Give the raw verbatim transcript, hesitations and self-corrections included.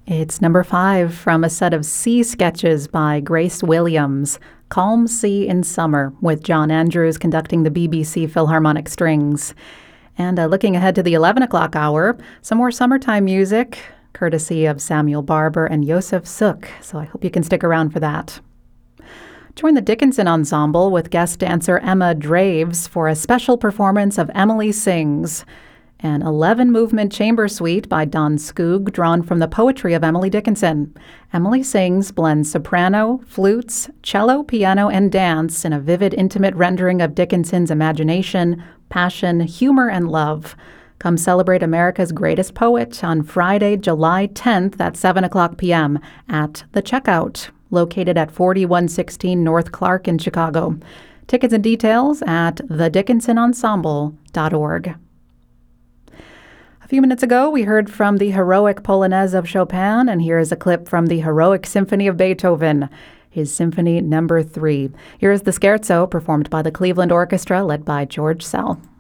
It's number five from a set of sea sketches by Grace Williams, Calm Sea in Summer, with John Andrews conducting the B B C Philharmonic Strings. And uh, looking ahead to the eleven o'clock hour, some more summertime music, courtesy of Samuel Barber and Yosef Suk. So I hope you can stick around for that. Join the Dickinson Ensemble with guest dancer Emma Draves for a special performance of Emily Sings, an eleven-movement chamber suite by Don Skoog, drawn from the poetry of Emily Dickinson. Emily Sings blends soprano, flutes, cello, piano, and dance in a vivid, intimate rendering of Dickinson's imagination, passion, humor, and love. Come celebrate America's greatest poet on Friday, July tenth at seven o'clock p.m. at The Checkout, located at forty-one sixteen North Clark in Chicago. Tickets and details at the dickinson ensemble dot org. A few minutes ago, we heard from the Heroic Polonaise of Chopin, and here is a clip from the Heroic Symphony of Beethoven, his Symphony Number Three. Here is the Scherzo, performed by the Cleveland Orchestra, led by George Sell.